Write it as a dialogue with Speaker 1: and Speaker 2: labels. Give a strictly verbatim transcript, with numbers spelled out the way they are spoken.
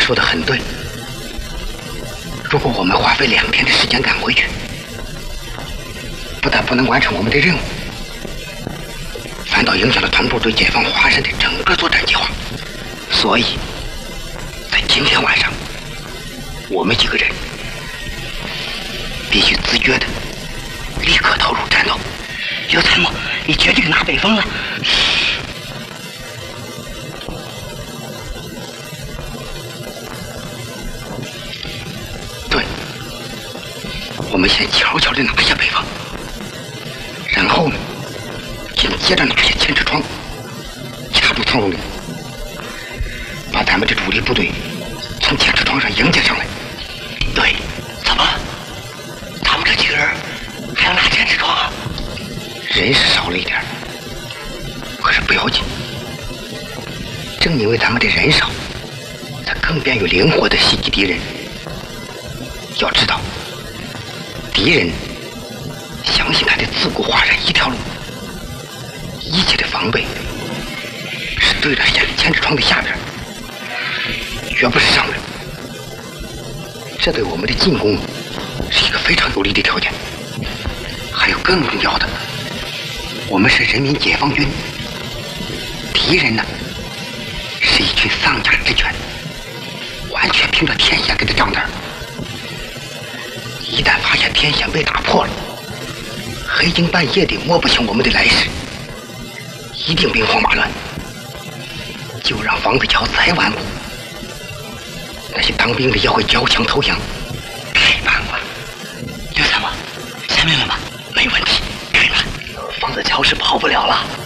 Speaker 1: 说的很对。如果我们花费两天的时间赶回去，不但不能完成我们的任务，反倒影响了团部对解放华山的整个作战计划。所以，在今天晚上，我们几个人必须自觉的立刻投入战斗。
Speaker 2: 刘参谋，你绝对拿北风了。
Speaker 1: 对，我们先悄悄地拿下北方，然后呢，紧接着拿下千尺窗，掐住苍龙岭，把咱们的主力部队从千尺窗上迎接上来。
Speaker 2: 对，怎么？他们这几个人还要拿千尺窗啊？
Speaker 1: 人是少了一点，可是不要紧。正因为咱们的人少，才更便于灵活地袭击敌人。要知道，敌人相信他的自古华山一条路，一切的防备是对着千千尺窗的下边，绝不是上边。这对我们的进攻是一个非常有利的条件。还有更重要的，我们是人民解放军，敌人呢是一群丧家之犬，完全凭着天线给他账单。一旦发现天线被打破了，黑更半夜的摸不清我们的来势，一定兵荒马乱。就让房子桥再顽固，那些当兵的也会交枪投降。
Speaker 2: 太棒了，刘参谋，下命令吧。没问题，开打。房子桥是跑不了了。